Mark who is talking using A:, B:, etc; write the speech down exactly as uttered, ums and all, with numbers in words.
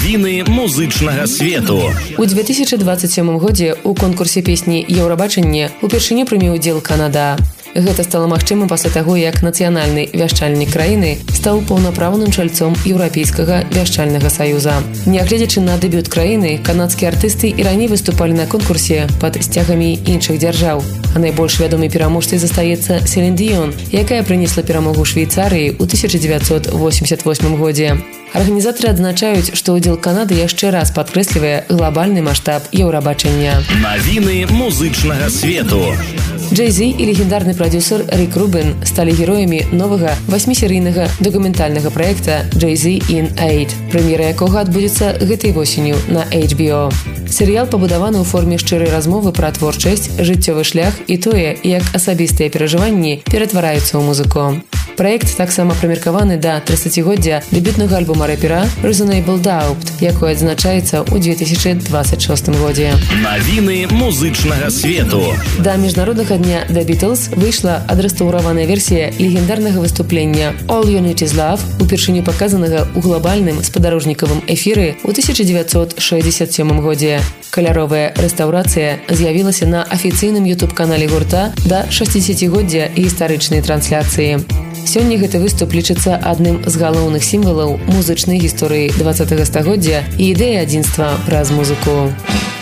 A: Навіны музычнага свету.
B: У две тысячи двадцать сёмым годзе у конкурсе песні «Еўрабачанне» упершыню прыме ўдзел Канада. Гэта стала магчымым пасля таго, як нацыянальны вяшчальнік краіны стаў паўнапраўным чальцом Еўрапейскага вяшчальнага саюза. Нягледзячы на дэбют краіны, канадскія артысты і раней выступалі на конкурсе пад сцягамі іншых дзяржаў. А найбольш вядомай пераможцай застаецца Селін Дыён, якая прынесла перамогу Швейцарыі ў тысяча дзевяцьсот восемьдесят восьмым годзе. Арганізатары адзначаюць, што ўдзел Канады яшчэ раз падкрэслівае глобальны маштаб Еўрабачання.
A: Навіны музычнага свету.
B: Джей-Зі і легендарны прадюсер Рік Рубін сталі героямі новага васьмісерыйнага дакументальнага праекта «Джей-Зі in eight», прэм'ера якога адбудзецца гэтай восенню на эйч би о. Серыял пабудаваны ў форме шчырай размовы пра творчасць, жыццёвы шлях і тое, як асабістыя перажыванні ператвараюцца ў музыку. Праект таксама прымеркаваны да трыццацігоддзя дэбютнага альбома рэпера «Reasonable Doubt», якой адзначаецца ў две тысячи двадцать шостым годзе.
A: Навіны музычнага свету.
B: Да міжнароднага дня The Beatles выйшла адрэстаўраваная версія легендарнага выступлення «All You Need Is Love», упершыню паказанага ў глобальным спадарожнікавым эфіры ў тысяча дзевяцьсот шэсцьдзесят сёмым годзе. Каляровая рэстаўрацыя з'явілася на афіцыйным ютуб-канале гурта да шэсцідзесяцігоддзя гістарычнай трансляцыі. Сёння гэты выступ лічыцца адным з галоўных сімвалаў музычнай гісторыі дваццатага стагоддзя і ідэі адзінства праз музыку.